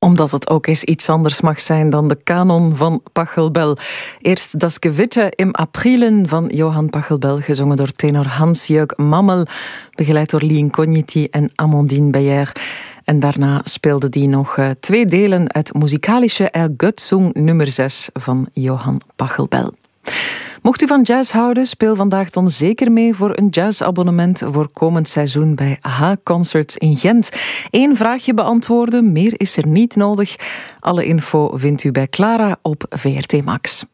Omdat het ook eens iets anders mag zijn dan de kanon van Pachelbel. Eerst Das Gewitter im Aprilen van Johan Pachelbel, gezongen door tenor Hans-Jörg Mammel, begeleid door Lien Cogniti en Amandine Beyer. En daarna speelde die nog 2 delen uit Musikalische Ergötzung nummer 6 van Johan Pachelbel. Mocht u van jazz houden, speel vandaag dan zeker mee voor een jazzabonnement voor komend seizoen bij H-Concerts in Gent. 1 vraagje beantwoorden, meer is er niet nodig. Alle info vindt u bij Clara op VRT Max.